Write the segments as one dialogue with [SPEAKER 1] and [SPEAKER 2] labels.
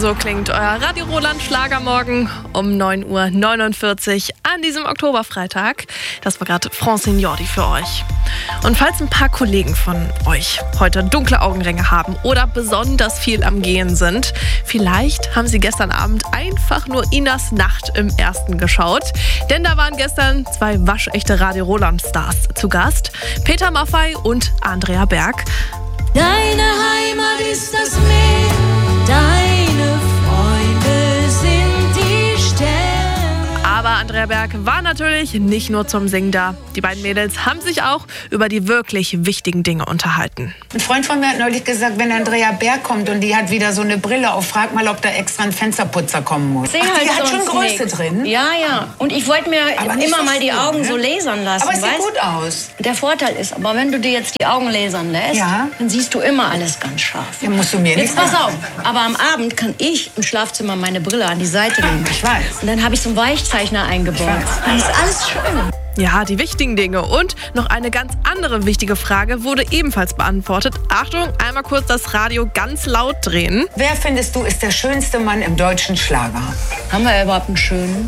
[SPEAKER 1] So klingt euer Radio Roland Schlagermorgen um 9:49 Uhr an diesem Oktoberfreitag. Das war gerade Francine Jordi für euch. Und falls ein paar Kollegen von euch heute dunkle Augenringe haben oder besonders viel am Gehen sind, vielleicht haben sie gestern Abend einfach nur Inas Nacht im Ersten geschaut. Denn da waren gestern zwei waschechte Radio Roland Stars zu Gast. Peter Maffay und Andrea Berg.
[SPEAKER 2] Deine Heimat ist das Meer, deine Freunde sind die Sterne.
[SPEAKER 1] Aber Andrea Berg war natürlich nicht nur zum Singen da. Die beiden Mädels haben sich auch über die wirklich wichtigen Dinge unterhalten.
[SPEAKER 3] Ein Freund von mir hat neulich gesagt, wenn Andrea Berg kommt und die hat wieder so eine Brille auf, frag mal, ob da extra ein Fensterputzer kommen muss.
[SPEAKER 4] Ach,
[SPEAKER 3] die hat schon Größe drin?
[SPEAKER 4] Ja, ja. Und ich wollte mir immer mal die Augen so lasern lassen.
[SPEAKER 3] Aber es sieht gut aus.
[SPEAKER 4] Der Vorteil ist, aber wenn du dir jetzt die Augen lasern lässt, dann siehst du immer alles ganz scharf.
[SPEAKER 3] Ja, musst du mir
[SPEAKER 4] jetzt
[SPEAKER 3] nicht
[SPEAKER 4] pass
[SPEAKER 3] sagen.
[SPEAKER 4] auf, aber am Abend kann ich im Schlafzimmer meine Brille an die Seite legen.
[SPEAKER 3] Ich weiß.
[SPEAKER 4] Und dann habe ich so einen Weichzeichner eingebaut. Dann ist alles schön.
[SPEAKER 1] Ja, die wichtigen Dinge. Und noch eine ganz andere wichtige Frage wurde ebenfalls beantwortet. Achtung, einmal kurz das Radio ganz laut drehen.
[SPEAKER 3] Wer findest du ist der schönste Mann im deutschen Schlager?
[SPEAKER 4] Haben wir überhaupt einen schönen?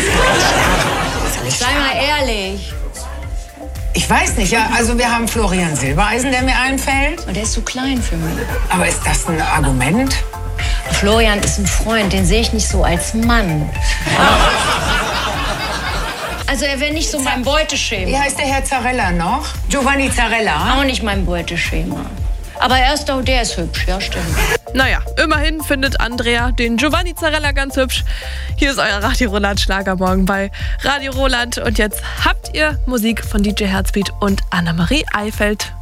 [SPEAKER 4] Sei mal ehrlich.
[SPEAKER 3] Ich weiß nicht, ja. Also wir haben Florian Silbereisen, der mir einfällt.
[SPEAKER 4] Und der ist zu klein für mich.
[SPEAKER 3] Aber ist das ein Argument?
[SPEAKER 4] Florian ist ein Freund, den sehe ich nicht so als Mann. Also er wäre nicht so mein Beuteschema.
[SPEAKER 3] Wie heißt der Herr Zarella noch? Giovanni Zarella?
[SPEAKER 4] Auch nicht mein Beuteschema. Aber der ist hübsch, ja stimmt.
[SPEAKER 1] Naja, immerhin findet Andrea den Giovanni Zarella ganz hübsch. Hier ist euer Radio Roland Schlagermorgen bei Radio Roland. Und jetzt habt ihr Musik von DJ Herzbeat und Annemarie Eifeld.